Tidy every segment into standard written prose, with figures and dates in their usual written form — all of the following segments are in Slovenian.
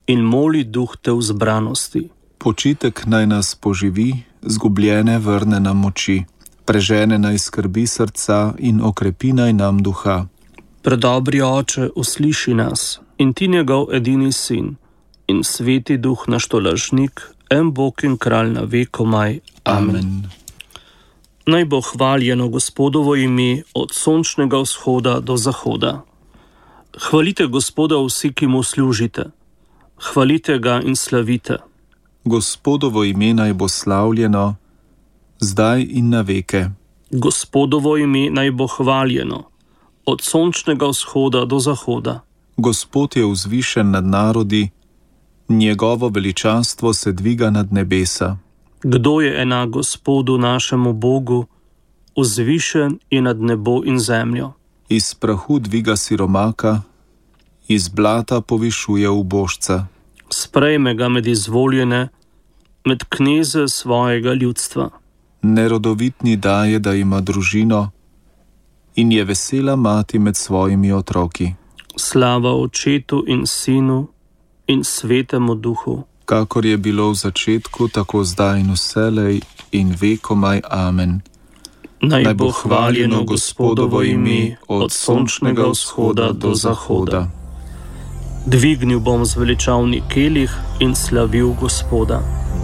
in moli duh te vzbranosti. Počitek naj nas poživi, zgubljene vrne nam moči, prežene naj skrbi srca in okrepi naj nam duha. Predobri Oče, usliši nas, in ti njegov edini sin, in sveti duh naš tolažnik, en Bog in kralj na vekomaj. Amen. Naj bo hvaljeno Gospodovo ime od sončnega vzhoda do zahoda. Hvalite Gospoda vsi, ki mu služite. Hvalite ga in slavite. Gospodovo ime naj bo slavljeno, zdaj in na veke. Gospodovo ime naj bo hvaljeno, od sončnega vzhoda do zahoda. Gospod je vzvišen nad narodi, njegovo veličanstvo se dviga nad nebesa. Kdo je enak Gospodu našemu Bogu, vzvišen je nad nebo in zemljo. Iz prahu dviga siromaka, iz blata povišuje ubožca. Sprejme ga med izvoljene, med kneze svojega ljudstva. Nerodovitni daje, da ima družino, in je vesela mati med svojimi otroki. Slava Očetu in Sinu in Svetemu Duhu. Kakor je bilo v začetku, tako zdaj in vselej in vekomaj. Amen. Naj bo hvaljeno Gospodovo ime od sončnega vzhoda do zahoda. Dvignil bom zveličavni kelih in slavil Gospoda.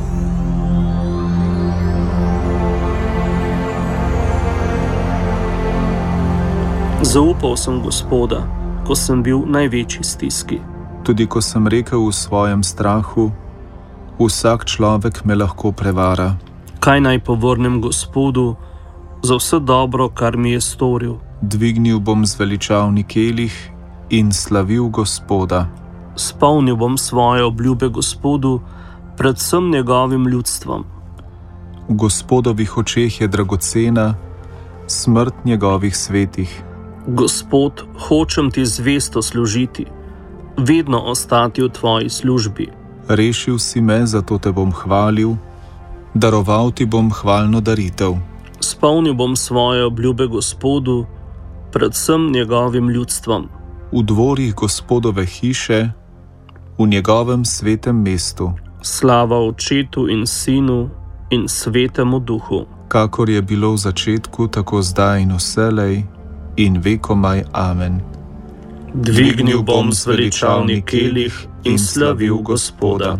Zaupal sem Gospoda, ko sem bil v največji stiski. Tudi ko sem rekel v svojem strahu, vsak človek me lahko prevara. Kaj naj povrnem Gospodu za vse dobro, kar mi je storil? Dvignil bom zveličavni kelih in slavil Gospoda. Spomnil bom svoje obljube Gospodu, predvsem njegovim ljudstvom. V Gospodovih očeh je dragocena smrt njegovih svetih. Gospod, hočem ti zvesto služiti, vedno ostati v tvoji službi. Rešil si me, zato te bom hvalil, daroval ti bom hvalno daritev. Spomnil bom svoje obljube Gospodu, predvsem njegovim ljudstvom. V dvorih Gospodove hiše, v njegovem svetem mestu. Slava Očetu in Sinu in Svetemu Duhu. Kakor je bilo v začetku, tako zdaj in vselej in vekomaj. Amen. Dvignil bom zveličavni kelih in slavil Gospoda.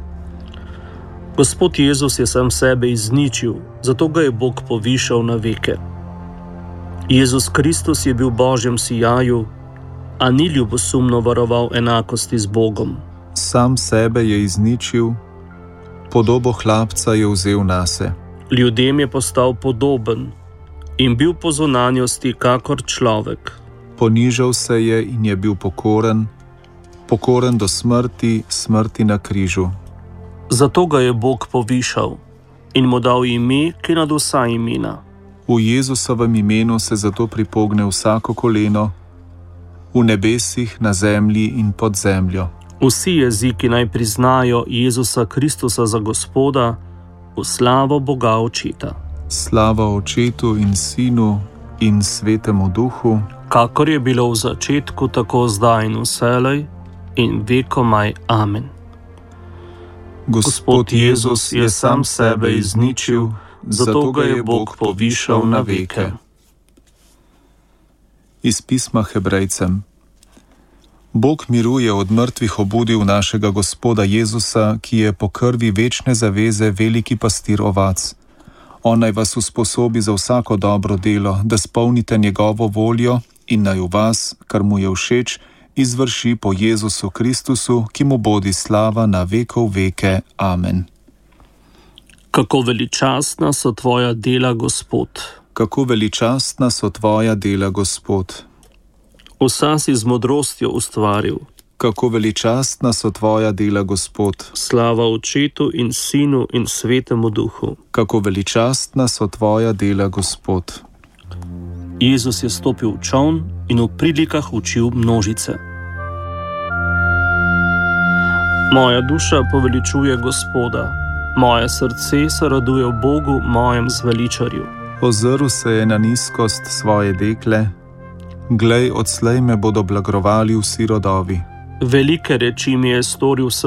Gospod Jezus je sam sebe izničil, zato ga je Bog povišal na veke. Jezus Kristus je bil v Božjem sijaju, a ni ljubosumno varoval enakosti z Bogom. Sam sebe je izničil, podobo hlapca je vzel nase. Ljudem je postal podoben in bil po zunanjosti kakor človek. Ponižal se je in je bil pokoren, pokoren do smrti, smrti na križu. Zato ga je Bog povišal in mu dal ime, ki nad vsa imena. V Jezusovem imenu se zato pripogne vsako koleno, v nebesih, na zemlji in pod zemljo. Vsi jeziki naj priznajo Jezusa Kristusa za Gospoda, v slavo Boga Očeta. Slava Očetu in Sinu in Svetemu Duhu, kakor je bilo v začetku, tako zdaj in vselej in vekomaj. Amen. Gospod Jezus je sam sebe izničil, zato ga je Bog povišal na veke. Iz pisma Hebrejcem. Bog miru je od mrtvih obudil našega Gospoda Jezusa, ki je po krvi večne zaveze veliki pastir ovac. On naj vas usposobi za vsako dobro delo, da spolnite njegovo voljo in naj v vas, kar mu je všeč, izvrši po Jezusu Kristusu, ki mu bodi slava na vekov veke. Amen. Kako veličastna so tvoja dela, Gospod. Kako veličastna so tvoja dela, Gospod. Vsa si z modrostjo ustvaril. Kako veličastna so tvoja dela, Gospod. Slava Očetu in Sinu in Svetemu Duhu. Kako veličastna so tvoja dela, Gospod. Jezus je stopil v čoln in v prilikah učil množice. Moja duša poveličuje Gospoda, moje srce se raduje v Bogu, mojem zveličarju. Ozrl se je na nizkost svoje dekle, glej, odslej me bodo blagrovali vsi rodovi. Velike reči mi je storil